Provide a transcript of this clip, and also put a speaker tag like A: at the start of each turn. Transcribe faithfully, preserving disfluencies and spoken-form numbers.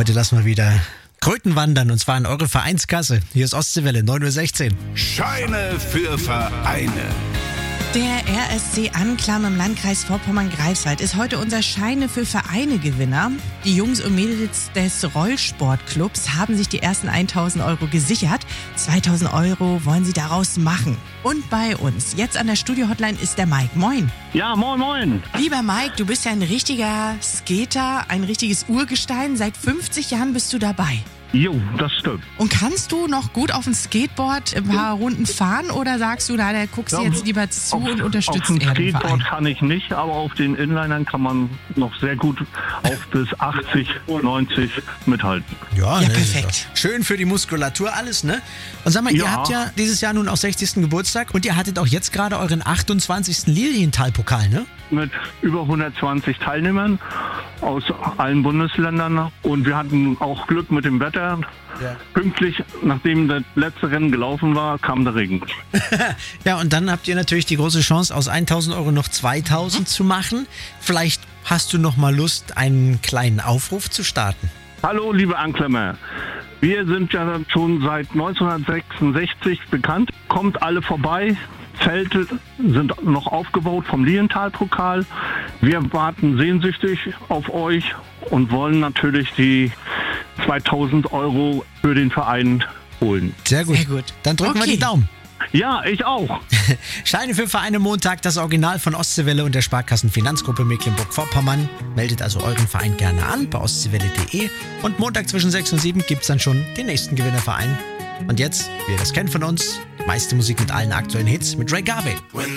A: Heute lassen wir wieder Kröten wandern und zwar in eure Vereinskasse. Hier ist Ostseewelle neun Uhr sechzehn.
B: Scheine für Vereine.
C: Der R S C Anklam im Landkreis Vorpommern-Greifswald ist heute unser Scheine für Vereine-Gewinner. Die Jungs und Mädels des Rollsportclubs haben sich die ersten tausend Euro gesichert. zweitausend Euro wollen sie daraus machen. Und bei uns, jetzt an der Studio-Hotline, ist der Mike. Moin.
D: Ja, moin, moin.
C: Lieber Mike, du bist ja ein richtiger Skater, ein richtiges Urgestein. Seit fünfzig Jahren bist du dabei.
D: Jo, das stimmt.
C: Und kannst du noch gut auf dem Skateboard ein paar Runden fahren oder sagst du, na, da guckst du
D: Ja,
C: jetzt lieber zu
D: auf,
C: und unterstützt
D: Auf dem
C: eher den
D: Skateboard
C: Verein?
D: kann ich nicht, aber auf den Inlinern kann man noch sehr gut auf bis achtzig, neunzig mithalten.
A: Ja,
C: Ja,
A: ne,
C: perfekt.
A: ist doch schön für die Muskulatur alles, ne? Und sag mal, ihr
D: Ja.
A: habt ja dieses Jahr nun auch sechzigsten Geburtstag und ihr hattet auch jetzt gerade euren achtundzwanzigsten Lilienthal-Pokal, ne?
D: Mit über hundertzwanzig Teilnehmern aus allen Bundesländern. Und wir hatten auch Glück mit dem Wetter.
A: Ja.
D: Pünktlich, nachdem das letzte Rennen gelaufen war, kam der Regen.
A: Ja, und dann habt ihr natürlich die große Chance, aus tausend Euro noch zweitausend zu machen. Vielleicht hast du noch mal Lust, einen kleinen Aufruf zu starten.
D: Hallo, liebe Anklemmer. Wir sind ja schon seit neunzehnhundertsechsundsechzig bekannt. Kommt alle vorbei. Zelte sind noch aufgebaut vom Lilienthal-Pokal. Wir warten sehnsüchtig auf euch und wollen natürlich die zweitausend Euro für den Verein holen.
A: Sehr gut.
C: Sehr gut.
A: Dann drücken wir
C: Okay.
A: die Daumen.
D: Ja, ich auch.
A: Scheine für Vereine Montag, das Original von Ostseewelle und der Sparkassenfinanzgruppe Mecklenburg-Vorpommern. Meldet also euren Verein gerne an bei ostseewelle punkt de und Montag zwischen sechs und sieben gibt es dann schon den nächsten Gewinnerverein. Und jetzt, wie ihr das kennt von uns, die meiste Musik mit allen aktuellen Hits mit Ray Garvey.